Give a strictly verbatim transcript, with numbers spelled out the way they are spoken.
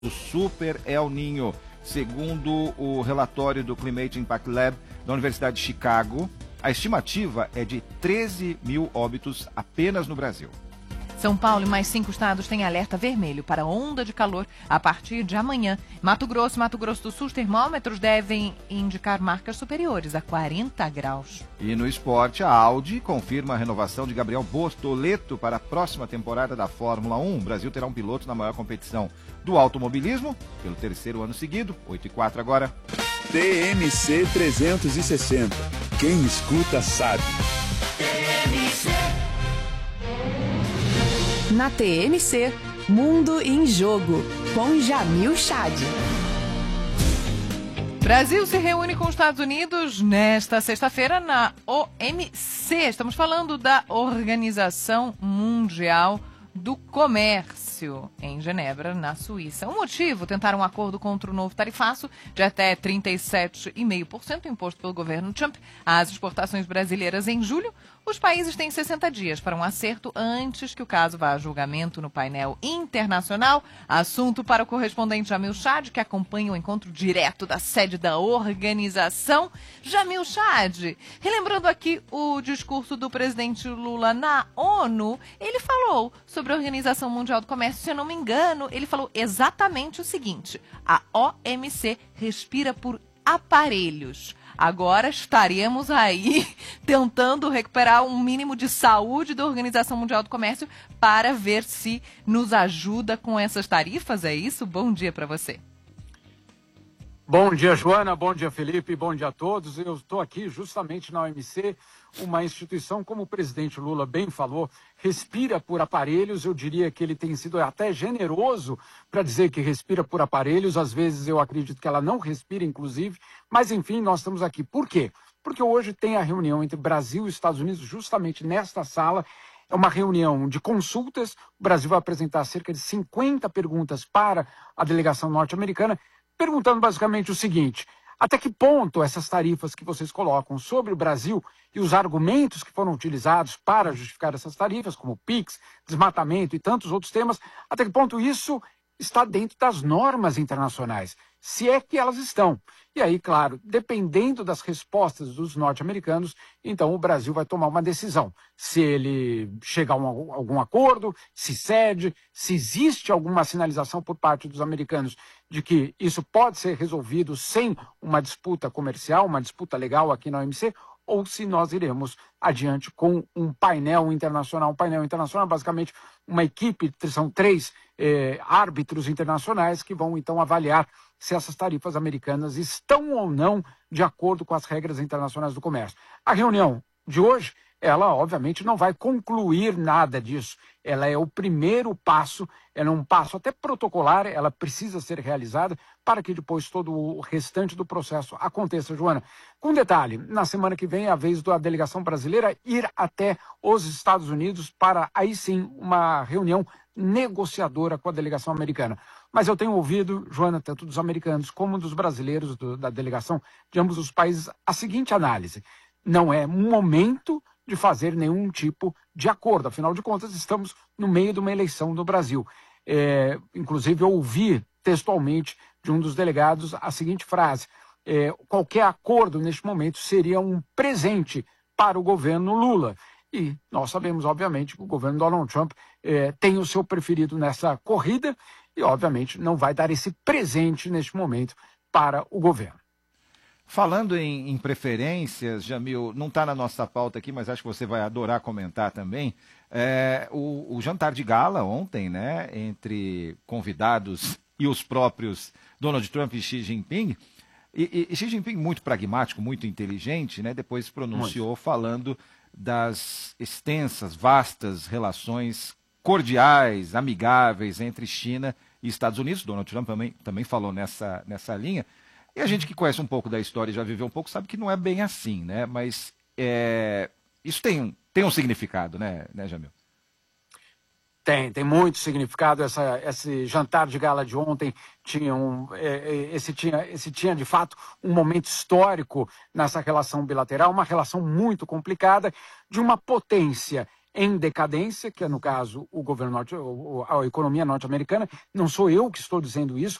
o Super El Niño. Segundo o relatório do Climate Impact Lab da Universidade de Chicago, a estimativa é de treze mil óbitos apenas no Brasil. São Paulo e mais cinco estados têm alerta vermelho para onda de calor a partir de amanhã. Mato Grosso e Mato Grosso do Sul, os termômetros devem indicar marcas superiores a quarenta graus. E no esporte, a Audi confirma a renovação de Gabriel Bortoleto para a próxima temporada da Fórmula um. O Brasil terá um piloto na maior competição do automobilismo pelo terceiro ano seguido. oito e quatro agora. T M C trezentos e sessenta. Quem escuta sabe. T M C. Na T M C, Mundo em Jogo, com Jamil Chad. Brasil se reúne com os Estados Unidos nesta sexta-feira na O M C. Estamos falando da Organização Mundial do Comércio, em Genebra, na Suíça. O motivo, tentar um acordo contra o novo tarifaço de até trinta e sete vírgula cinco por cento imposto pelo governo Trump às exportações brasileiras em julho. Os países têm sessenta dias para um acerto antes que o caso vá a julgamento no painel internacional. Assunto para o correspondente Jamil Chad, que acompanha o encontro direto da sede da organização. Jamil Chad, relembrando aqui o discurso do presidente Lula na ONU, ele falou sobre a Organização Mundial do Comércio, se eu não me engano, ele falou exatamente o seguinte: a O M C respira por aparelhos. Agora estaremos aí tentando recuperar um mínimo de saúde da Organização Mundial do Comércio para ver se nos ajuda com essas tarifas. É isso? Bom dia para você. Bom dia, Joana. Bom dia, Felipe. Bom dia a todos. Eu estou aqui justamente na O M C, uma instituição, como o presidente Lula bem falou, respira por aparelhos. Eu diria que ele tem sido até generoso para dizer que respira por aparelhos. Às vezes eu acredito que ela não respira, inclusive. Mas, enfim, nós estamos aqui. Por quê? Porque hoje tem a reunião entre Brasil e Estados Unidos, justamente nesta sala. É uma reunião de consultas. O Brasil vai apresentar cerca de cinquenta perguntas para a delegação norte-americana, perguntando basicamente o seguinte: até que ponto essas tarifas que vocês colocam sobre o Brasil e os argumentos que foram utilizados para justificar essas tarifas, como PIX, desmatamento e tantos outros temas, até que ponto isso está dentro das normas internacionais, se é que elas estão. E aí, claro, dependendo das respostas dos norte-americanos, então o Brasil vai tomar uma decisão. Se ele chega a um, algum acordo, se cede, se existe alguma sinalização por parte dos americanos de que isso pode ser resolvido sem uma disputa comercial, uma disputa legal aqui na O M C, ou se nós iremos adiante com um painel internacional. Um painel internacional, basicamente, uma equipe, são três eh, árbitros internacionais que vão, então, avaliar se essas tarifas americanas estão ou não de acordo com as regras internacionais do comércio. A reunião de hoje, ela, obviamente, não vai concluir nada disso. Ela é o primeiro passo, ela é um passo até protocolar, ela precisa ser realizada para que depois todo o restante do processo aconteça, Joana. Com detalhe, na semana que vem é a vez da delegação brasileira ir até os Estados Unidos para, aí sim, uma reunião negociadora com a delegação americana. Mas eu tenho ouvido, Joana, tanto dos americanos como dos brasileiros do, da delegação de ambos os países, a seguinte análise: não é momento de fazer nenhum tipo de acordo. Afinal de contas, estamos no meio de uma eleição no Brasil. É, inclusive, eu ouvi textualmente de um dos delegados a seguinte frase: é, qualquer acordo neste momento seria um presente para o governo Lula. E nós sabemos, obviamente, que o governo Donald Trump é, tem o seu preferido nessa corrida e, obviamente, não vai dar esse presente neste momento para o governo. Falando em, em preferências, Jamil, não está na nossa pauta aqui, mas acho que você vai adorar comentar também. É, o, o jantar de gala ontem, né, entre convidados e os próprios Donald Trump e Xi Jinping. E, e Xi Jinping, muito pragmático, muito inteligente, né, depois pronunciou muito. Falando das extensas, vastas relações cordiais, amigáveis entre China e Estados Unidos. Donald Trump também, também falou nessa, nessa linha. E a gente que conhece um pouco da história e já viveu um pouco sabe que não é bem assim, né? Mas é, isso tem um, tem um significado, né, né, Jamil? Tem, tem muito significado. Essa, esse jantar de gala de ontem tinha, um, esse, tinha, esse tinha, de fato, um momento histórico nessa relação bilateral, uma relação muito complicada, de uma potência em decadência, que é, no caso, o governo norte, a economia norte-americana. Não sou eu que estou dizendo isso,